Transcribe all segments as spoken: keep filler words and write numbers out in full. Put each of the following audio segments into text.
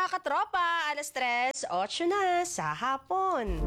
mga katropa, alas tres, otso na sa hapon.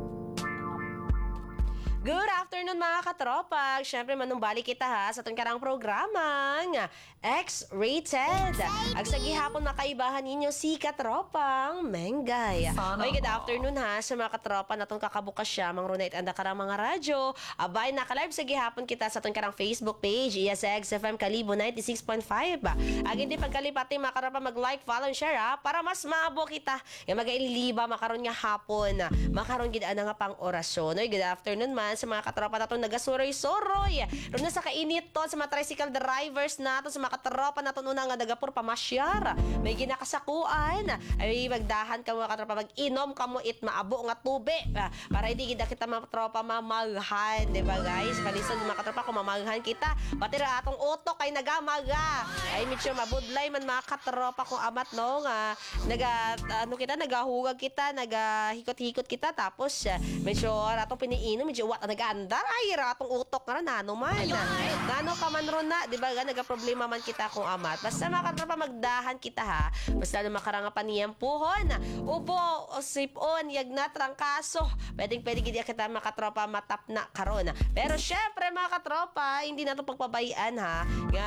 Good afternoon mga katropa. Siyempre manumbali kita ha sa itong karang programang X-Rated. Ang sa gihapon makaibahan ninyo si katropang Mengay. Oy, good afternoon ha sa mga katropa na itong kakabukas siya. Mang Ronate and karang mga radyo. Abay, nakalive sa gihapon kita sa itong karang Facebook page. I S X F M Kalibo ninety-six point five. Ang hindi pagkalipati mga katropa mag-like, follow, and share ha para mas maabo kita. Yung mag-ililiba makaroon nga hapon. Makaroon gidaan nga pang orasyon. Oy, good afternoon man sa mga katropa nato nagasuroy-suroy. Ron na sa kainit to sa mga tricycle drivers nato sa mga katropa nato una nga nagapur pamasyar. May ginakasakuan. Ay magdahan ka mga katropa mag-inom ka mo it maabo nga tubig para hindi kita kita mga katropa mamaghan, di ba guys? Kalisan mga katropa kung mamaghan kita. Pati ra atong utok kay nagamaga. Ay medyo mabudlay man mga katropa kung amat no nga naga ano kita nagahugag kita, nagahikot-hikot kita tapos medyo atong piniinom medyo wat nag-andar ay ratong utok nga nano man. Nano ka man ron na, di ba? Nagaproblema man kita kung amat. Basta makatropa magdahan kita ha. Basta na makarangapan niyang puhon. Ubo, o sipon, yag na trangkaso. Pwedeng pwede gidi kita makatropa matap na karon. Pero syempre mga katropa, hindi na ito pagpabayaan ha. Nga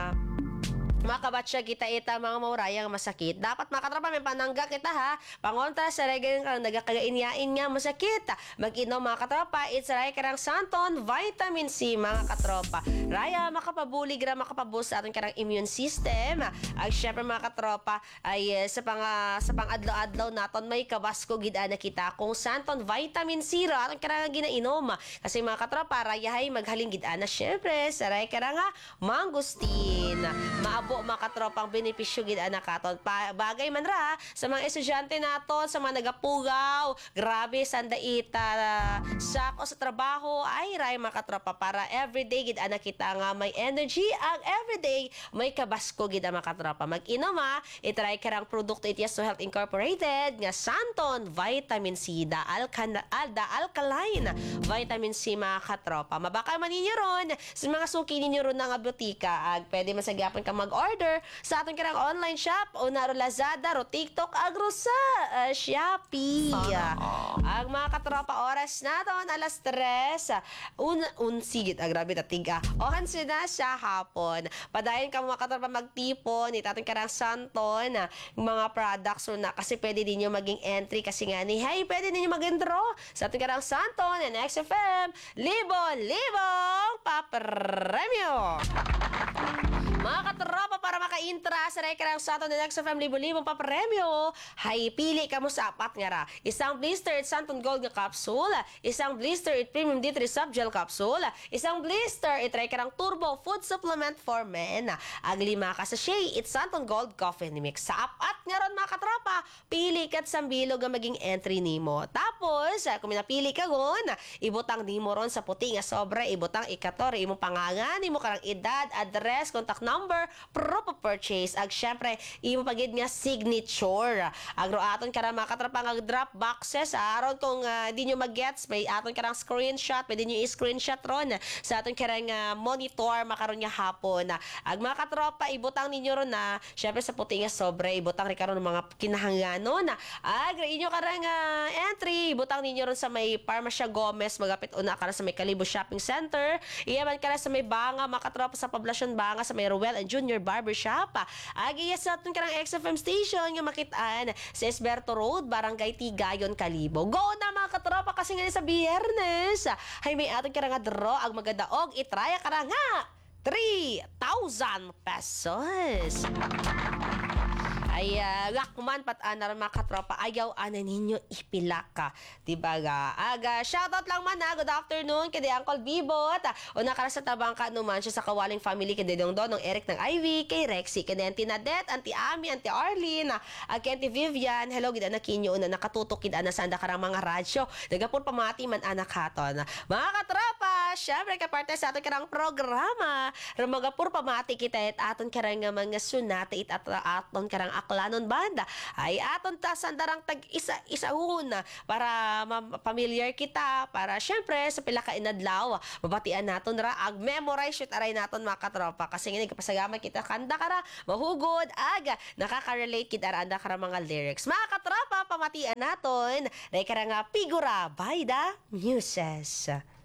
makabatsa kita ita mga maurayang masakit. Dapat makatropa may panangga kita ha. Pangontra sa regan kang nagakagainyain nga masakit. Mag-inom mga katropa. It's Raya karang Santon Vitamin C mga katropa. Raya makapabulig ra makapaboost sa ating karang immune system. Ay syempre mga katropa ay uh, sa pang uh, sa pang adlaw-adlaw naton may kabasko gid na kita kung Santon Vitamin C ra ating karang ginainom. Kasi mga katropa rayahay maghaling gid na syempre sa Raya karang mangustin. Maabo mga katropang benepisyo gid anak katon. Bagay man ra sa mga estudyante naton, sa mga nagapugaw, grabe sandaita sako sa trabaho ay ray mga katropa para everyday gid anak kita nga may energy ang everyday may kabasko gid mga katropa. Mag-inom ha, itry karang produkto it yes to Health Incorporated nga Santon Vitamin C da alkana da alkaline Vitamin C mga katropa. Mabaka man ninyo ron sa mga suki ninyo ron nga butika ag pwede man sa gyapon ka mag order sa atong kirang online shop o na Lazada, ro TikTok, agro sa uh, Shopee. Ang mga katropa oras naton alas tres. Un unsigit agrabe ta tiga. Ohan sina sa hapon. Padayon ka mga katropa magtipon ni atong kirang Santon mga products na kasi pwede din maging entry kasi nga ni hey pwede ninyo mag-draw sa atong kirang Santon and X F M libo-libong papremyo. Mga katropa para maka-intra sa rekarang sa ato na next F M libo-libong papremyo, hay pili ka mo sa apat nga ra. Isang blister it Santon Gold nga capsule, isang blister it Premium D three Subgel capsule, isang blister it rekarang Turbo Food Supplement for Men. Ang lima ka sa sachet it Santon Gold Coffee Mix. Sa apat nga ron mga katropa, pili kat sambilog nga maging entry nimo. Tapos, kung minapili ka gon, ibutang nimo ron sa puti nga sobra, ibutang ikator, imong pangangan, imo karang edad, address, contact number, proof of purchase, ag syempre imo pagid nga signature. Agro aton karang mga katropa nga drop boxes aron kung uh, di nyo mag-gets may aton karang screenshot, pwede nyo i-screenshot ron sa aton karang uh, monitor makaron nga hapon. Ag mga katropa ibutang ninyo ron na syempre sa puti nga sobre ibutang ri karon mga kinahanganon. Ag inyo karang uh, entry ibutang ninyo ron sa may Parmasya Gomez magapit una kara sa may Kalibo Shopping Center. Iyaman kara sa may Banga mga katropa sa poblasyon Banga sa may Well and Junior Barbershop. Agi sa atong karang X F M station nga makitaan sa Esberto Road, Barangay Tigayon, Kalibo. Go na mga katropa kasi nga sa Biyernes. Hay may atong karang draw ang magadaog itraya karang three thousand pesos. Ay uh, lakman pat anar mga katropa ayaw ana ninyo ipilaka diba ga aga shoutout lang man ha good afternoon kay Uncle Bibot o nakara sa tabang ka numan siya sa Kawaling family kay Dong Donong Eric ng Ivy kay Rexy kay Auntie Nadet Auntie Ami Auntie Arlene ag kay Auntie Vivian hello gid ana kinyo na nakatutok gid ana sa anda karang mga radyo nagapon pamati man anak haton mga katropa syempre kaparte sa aton karang programa. Ramaga pur pamati kita it aton karang nga mga sunati it at aton karang aklanon banda. Ay aton ta sandarang tag isa isa una para ma- familiar kita para syempre sa pila ka inadlaw mabatian naton ra ag memorize shoot aray naton mga katropa kasi ngini kapasagama kita kanta kara mahugod aga nakaka-relate kita ara anda kara mga lyrics. Mga katropa pamatian naton dahil kara nga figura by the muses.